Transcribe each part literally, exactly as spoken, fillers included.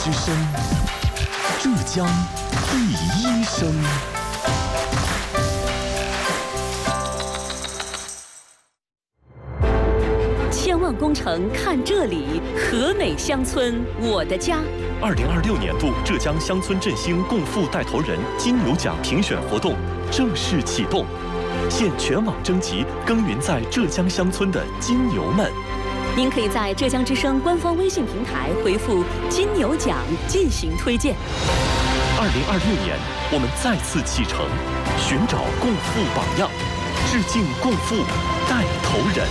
之声，浙江第一声。 千万工程看这里，河美乡村我的家。 二零二六年度浙江乡村振兴共富带头人金牛奖评选活动正式启动，现全网征集耕耘在浙江乡村的金牛们。 您可以在浙江之声官方微信平台回复“金牛奖”进行推荐。 二零二六年，我们再次启程，寻找共富榜样，致敬共富带头人。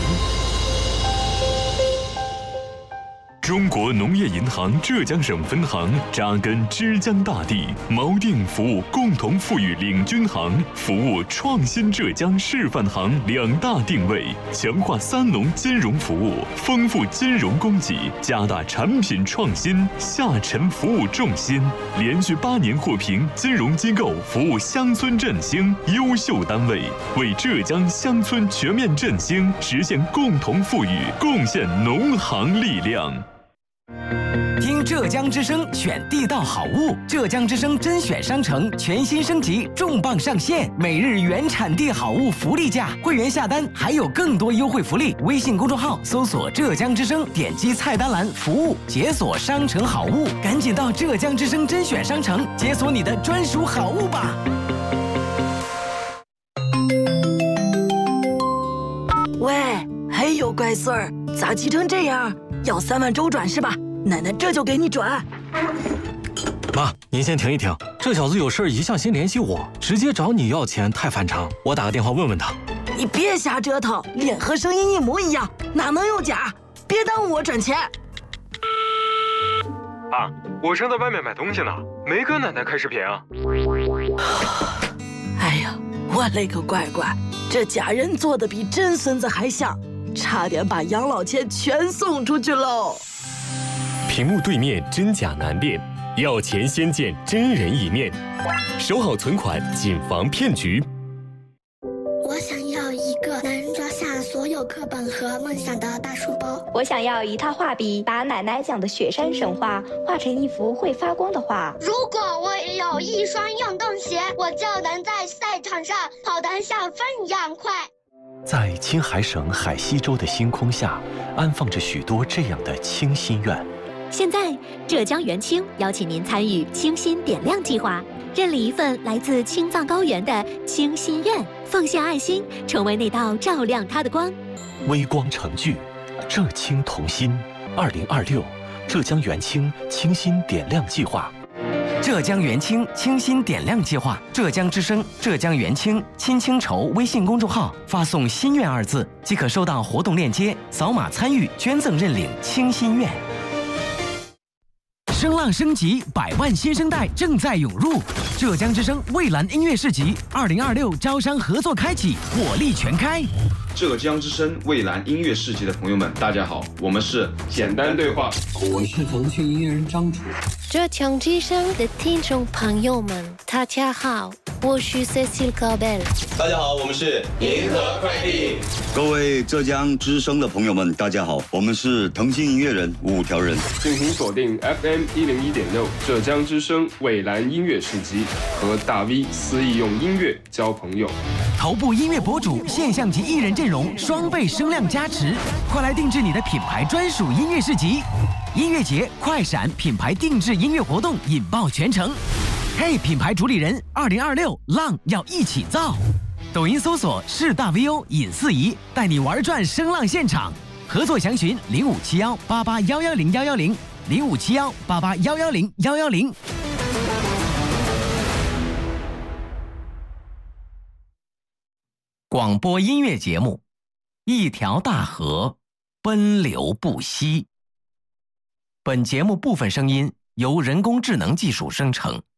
中国农业银行浙江省分行扎根枝江大地，锚定服务共同富裕领军行、服务创新浙江示范行两大定位，强化三农金融服务，丰富金融供给，加大产品创新，下沉服务重心，连续八年获评金融机构服务乡村振兴优秀单位，为浙江乡村全面振兴实现共同富裕贡献农行力量。 听浙江之声选地道好物，浙江之声甄选商城全新升级，重磅上线，每日原产地好物福利价，会员下单还有更多优惠福利。微信公众号搜索浙江之声，点击菜单栏服务，解锁商城好物，赶紧到浙江之声甄选商城解锁你的专属好物吧。 喂，还有乖孙儿，咋急成这样？要三万周转是吧？奶奶这就给你转。 妈，您先停一停，这小子有事一向先联系我，直接找你要钱太反常，我打个电话问问他。 你别瞎折腾，脸和声音一模一样，哪能有假？别耽误我转钱。 爸，我正在外面买东西呢，没跟奶奶开视频啊。 哎呀，我勒个乖乖，这家人做的比真孙子还像，差点把养老钱全送出去喽。 屏幕对面真假难辨，要钱先见真人一面，守好存款，谨防骗局。 我想要一个能装下所有课本和梦想的大书包。 我想要一套画笔，把奶奶讲的雪山神话画成一幅会发光的画。 如果我也有一双运动鞋，我就能在赛场上跑得像风一样快。 在青海省海西州的星空下，安放着许多这样的清心愿。 现在，浙江元清邀请您参与清心点亮计划，认领一份来自青藏高原的清心愿，奉献爱心，成为那道照亮它的光。 微光成炬，浙青同心。二零二六，浙江元清清心点亮计划。 浙江元清清心点亮计划，浙江之声、浙江元清亲清筹微信公众号发送“心愿”二字，即可收到活动链接，扫码参与捐赠认领清心愿。声浪升级，百万新生代正在涌入。浙江之声蔚蓝音乐市集二零二六招商合作开启，火力全开。 浙江之声蔚蓝音乐市集的朋友们，大家好，我们是简单对话， 我是腾讯音乐人张楚。 浙江之声的听众朋友们，大家好，我是 Cecil Gabel。 大家好，我们是银河快递。 各位浙江之声的朋友们，大家好，我们是腾讯音乐人五条人。 敬请锁定 F M 一零一点六浙江之声蔚蓝音乐市集，和大 V 肆意用音乐交朋友。 头部音乐博主现象级艺人阵容，双倍声量加持，快来定制你的品牌专属音乐市集。音乐节快闪品牌定制音乐活动引爆全城。嘿，品牌主理人，二零二六浪要一起造。抖音搜索是大 V O 尹四仪，带你玩转声浪现场。合作详询零五七幺八八幺幺零幺幺零零五七幺八八幺幺零幺幺零。广播音乐节目，一条大河奔流不息。本节目部分声音由人工智能技术生成。